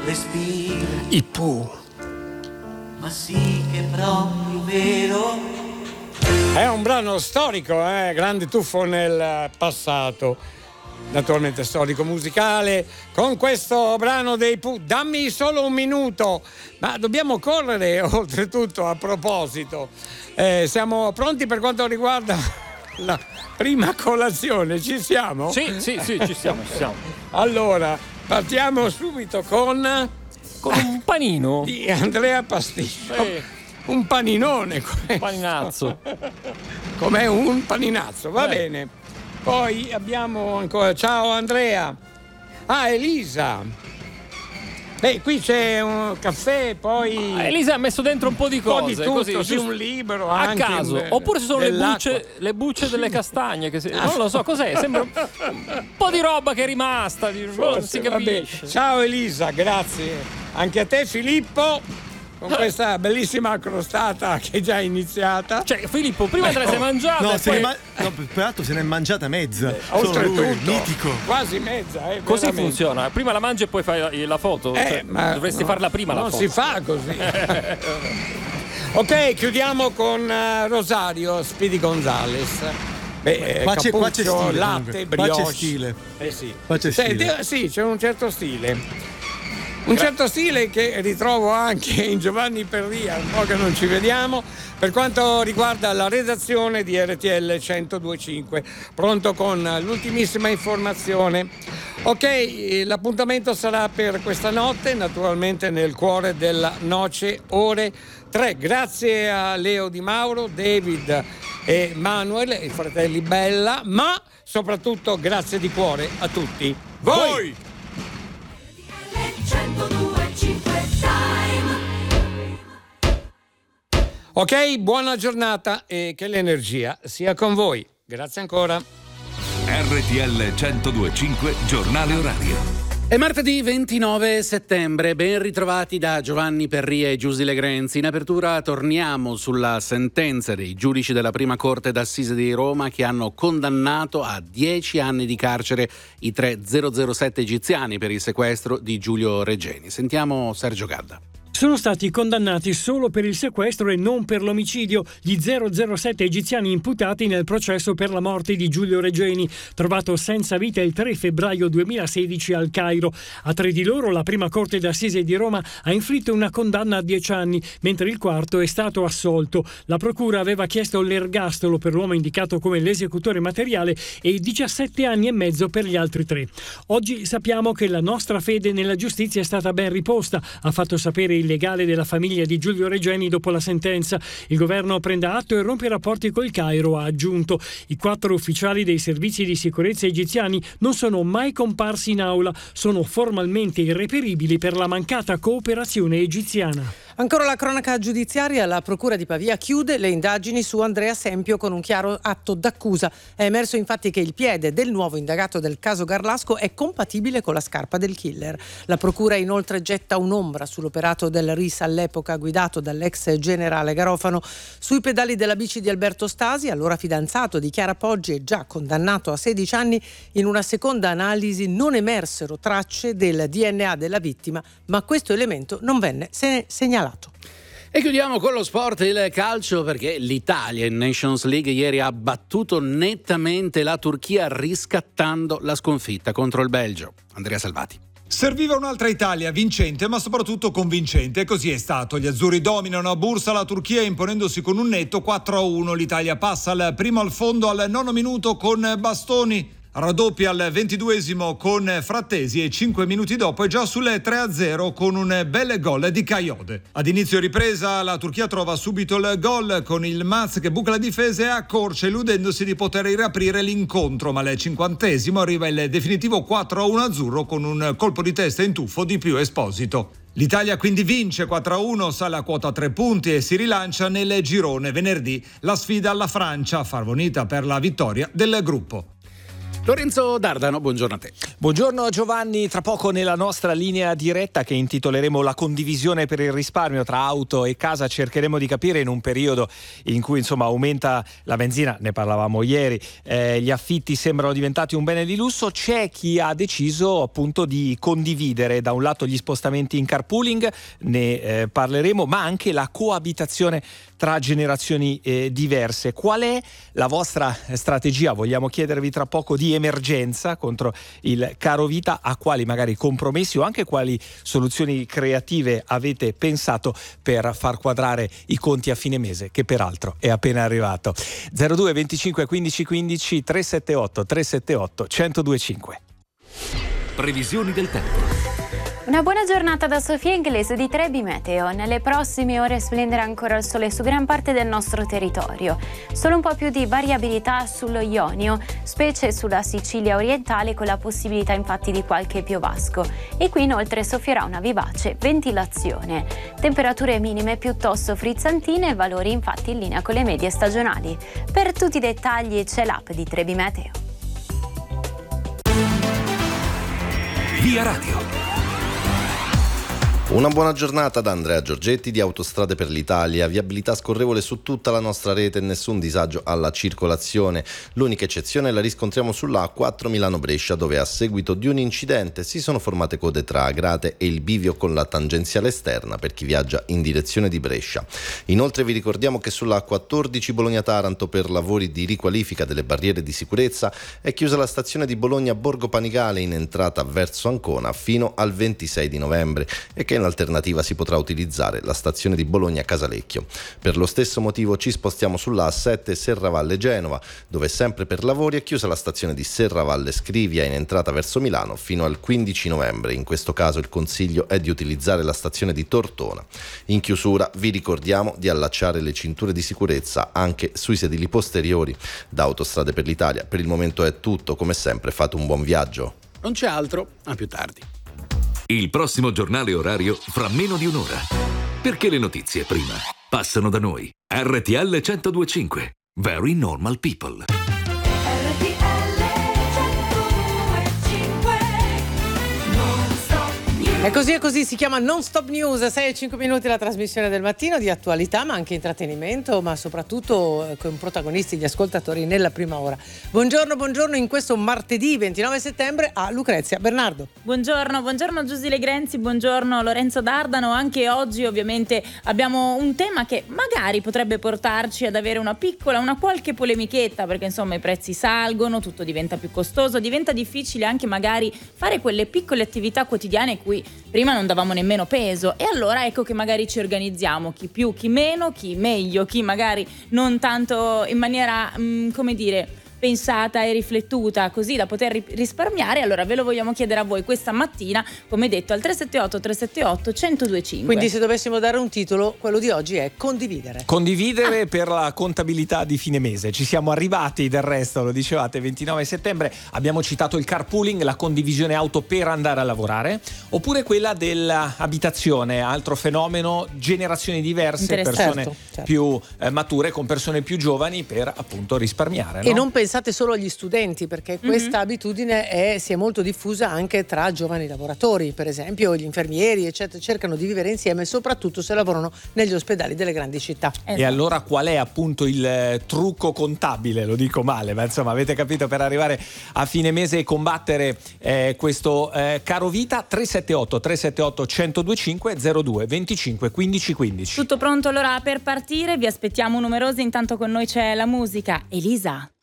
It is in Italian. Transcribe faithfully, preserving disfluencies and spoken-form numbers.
respiro. I Pooh. Ma sì che è proprio vero. È un brano storico, eh? Grande tuffo nel passato. Naturalmente storico musicale con questo brano dei Pooh. Dammi solo un minuto, ma dobbiamo correre oltretutto. A proposito, eh, siamo pronti per quanto riguarda la prima colazione? Ci siamo? Sì, sì, sì, ci siamo, ci siamo. Allora, partiamo subito con con un panino di Andrea Pasticcio. Eh. Un paninone, un paninazzo. Com'è un paninazzo, va eh. bene. Poi abbiamo ancora, ciao Andrea. Ah, Elisa. Beh, qui c'è un caffè, poi ah, Elisa ha messo dentro un po' di cose, un po' di tutto, così, sì, un libro a anche caso, in, oppure ci sono le dell'acqua. bucce, le bucce delle castagne che si, non lo so cos'è, sembra un, un po' di roba che è rimasta, di, non si capisce. Vabbè. Ciao Elisa, grazie. Anche a te Filippo. Con questa bellissima crostata che è già iniziata. Cioè, Filippo, prima te la sei mangiata. No, e se poi... ne ma- no, peraltro se ne è mangiata mezza. Eh, oltretutto, mitico. Quasi mezza. Eh, così veramente. funziona. Prima la mangi e poi fai la foto. Eh, cioè, ma dovresti no, farla prima la non foto. Non si fa così. Ok, chiudiamo con uh, Rosario Speedy Gonzales. Beh, qua, c'è, qua c'è cappuccio, stile, latte, comunque. brioche. Qua c'è stile. Eh sì. Qua c'è Cioè, stile. de- sì, c'è un certo stile. Un certo stile che ritrovo anche in Giovanni Perria, un po' che non ci vediamo, per quanto riguarda la redazione di R T L centodue e cinque. Pronto con l'ultimissima informazione. Ok, l'appuntamento sarà per questa notte, naturalmente nel cuore della noce, ore tre. Grazie a Leo Di Mauro, David e Manuel, i fratelli Bella, ma soprattutto grazie di cuore a tutti voi! voi. Ok, buona giornata e che l'energia sia con voi. Grazie ancora. R T L centodue e cinque giornale orario. È martedì ventinove settembre, ben ritrovati da Giovanni Perria e Giusy Legrenzi. In apertura torniamo sulla sentenza dei giudici della prima corte d'assise di Roma che hanno condannato a dieci anni di carcere i tre zero zero sette egiziani per il sequestro di Giulio Regeni. Sentiamo Sergio Gadda. Sono stati condannati solo per il sequestro e non per l'omicidio gli zero zero sette egiziani imputati nel processo per la morte di Giulio Regeni, trovato senza vita il tre febbraio duemilasedici al Cairo. A tre di loro la prima corte d'assise di Roma ha inflitto una condanna a dieci anni, mentre il quarto è stato assolto. La procura aveva chiesto l'ergastolo per l'uomo indicato come l'esecutore materiale e diciassette anni e mezzo per gli altri tre. Oggi sappiamo che la nostra fede nella giustizia è stata ben riposta, ha fatto sapere il legale della famiglia di Giulio Regeni dopo la sentenza. Il governo prenda atto e rompe i rapporti col Cairo, ha aggiunto. I quattro ufficiali dei servizi di sicurezza egiziani non sono mai comparsi in aula, sono formalmente irreperibili per la mancata cooperazione egiziana. Ancora la cronaca giudiziaria, la procura di Pavia chiude le indagini su Andrea Sempio con un chiaro atto d'accusa. È emerso infatti che il piede del nuovo indagato del caso Garlasco è compatibile con la scarpa del killer. La procura inoltre getta un'ombra sull'operato del R I S all'epoca guidato dall'ex generale Garofano. Sui pedali della bici di Alberto Stasi, allora fidanzato di Chiara Poggi e già condannato a sedici anni, in una seconda analisi non emersero tracce del D N A della vittima, ma questo elemento non venne segnalato. E chiudiamo con lo sport, il calcio, perché l'Italia in Nations League ieri ha battuto nettamente la Turchia riscattando la sconfitta contro il Belgio. Andrea Salvati. Serviva un'altra Italia vincente ma soprattutto convincente, e così è stato. Gli azzurri dominano a Bursa la Turchia imponendosi con un netto quattro a uno. L'Italia passa al primo al fondo al nono minuto con Bastoni, raddoppia al ventiduesimo con Frattesi e cinque minuti dopo è già sul tre a zero con un bel gol di Kayode. Ad inizio ripresa la Turchia trova subito il gol con il Maz che buca la difesa e accorcia, illudendosi di poter riaprire l'incontro, ma al cinquantesimo arriva il definitivo quattro a uno azzurro con un colpo di testa in tuffo di Pio Esposito. L'Italia quindi vince quattro a uno, sale a quota tre punti e si rilancia nel girone. Venerdì la sfida alla Francia, far bonita per la vittoria del gruppo. Lorenzo Dardano, buongiorno a te. Buongiorno Giovanni, tra poco nella nostra linea diretta che intitoleremo La condivisione per il risparmio tra auto e casa cercheremo di capire, in un periodo in cui insomma aumenta la benzina, ne parlavamo ieri, eh, gli affitti sembrano diventati un bene di lusso, c'è chi ha deciso appunto di condividere da un lato gli spostamenti in carpooling, ne eh, parleremo, ma anche la coabitazione tra generazioni eh, diverse. Qual è la vostra strategia? Vogliamo chiedervi tra poco di emergenza contro il caro vita, a quali magari compromessi o anche quali soluzioni creative avete pensato per far quadrare i conti a fine mese, che peraltro è appena arrivato. zero due venticinque quindici quindici tre sette otto tre sette otto uno zero due cinque. Previsioni del tempo. Una buona giornata da Sofia Inglese di Trebi Meteo. Nelle prossime ore splenderà ancora il sole su gran parte del nostro territorio. Solo un po' più di variabilità sullo Ionio, specie sulla Sicilia orientale, con la possibilità infatti di qualche piovasco. E qui inoltre soffierà una vivace ventilazione. Temperature minime piuttosto frizzantine, valori infatti in linea con le medie stagionali. Per tutti i dettagli c'è l'app di Trebi Meteo. Via Radio. Una buona giornata da Andrea Giorgetti di Autostrade per l'Italia. Viabilità scorrevole su tutta la nostra rete e nessun disagio alla circolazione. L'unica eccezione la riscontriamo sulla A quattro Milano-Brescia, dove a seguito di un incidente si sono formate code tra Agrate e il bivio con la tangenziale esterna per chi viaggia in direzione di Brescia. Inoltre vi ricordiamo che sulla A quattordici Bologna-Taranto, per lavori di riqualifica delle barriere di sicurezza, è chiusa la stazione di Bologna-Borgo Panigale in entrata verso Ancona fino al ventisei di novembre e che in alternativa si potrà utilizzare la stazione di Bologna-Casalecchio. Per lo stesso motivo ci spostiamo sulla A sette Serravalle-Genova, dove sempre per lavori è chiusa la stazione di Serravalle-Scrivia in entrata verso Milano fino al quindici novembre. In questo caso il consiglio è di utilizzare la stazione di Tortona. In chiusura vi ricordiamo di allacciare le cinture di sicurezza anche sui sedili posteriori. Da Autostrade per l'Italia per il momento è tutto, come sempre fate un buon viaggio. Non c'è altro, a più tardi. Il prossimo giornale orario fra meno di un'ora. Perché le notizie prima passano da noi. R T L centodue e cinque. Very Normal People. E così e così si chiama Non Stop News, sei e cinque minuti la trasmissione del mattino di attualità ma anche intrattenimento, ma soprattutto con protagonisti gli ascoltatori nella prima ora. Buongiorno, buongiorno in questo martedì ventinove settembre a Lucrezia Bernardo. Buongiorno, buongiorno Giusy Legrenzi, buongiorno Lorenzo Dardano. Anche oggi ovviamente abbiamo un tema che magari potrebbe portarci ad avere una piccola, una qualche polemichetta, perché insomma i prezzi salgono, tutto diventa più costoso, diventa difficile anche magari fare quelle piccole attività quotidiane cui prima non davamo nemmeno peso, e allora ecco che magari ci organizziamo, chi più, chi meno, chi meglio, chi magari non tanto in maniera, mh, come dire, pensata e riflettuta, così da poter risparmiare. Allora ve lo vogliamo chiedere a voi questa mattina, come detto, al tre sette otto tre sette otto uno zero due cinque. Quindi se dovessimo dare un titolo, quello di oggi è condividere. Condividere ah. per la contabilità di fine mese. Ci siamo arrivati, del resto, lo dicevate, ventinove settembre. Abbiamo citato il carpooling, la condivisione auto per andare a lavorare, oppure quella dell'abitazione, altro fenomeno, generazioni diverse, persone certo, certo. più eh, mature con persone più giovani per appunto risparmiare. No? E non pensate solo agli studenti, perché questa mm-hmm. abitudine è, si è molto diffusa anche tra giovani lavoratori, per esempio gli infermieri eccetera, cercano di vivere insieme soprattutto se lavorano negli ospedali delle grandi città. Esatto. E allora qual è appunto il eh, trucco contabile? Lo dico male, ma insomma avete capito, per arrivare a fine mese e combattere eh, questo eh, caro vita. Tre sette otto tre sette otto uno zero due cinque zero due venticinque quindici quindici. Tutto pronto allora per partire, vi aspettiamo numerosi, intanto con noi c'è la musica. Elisa.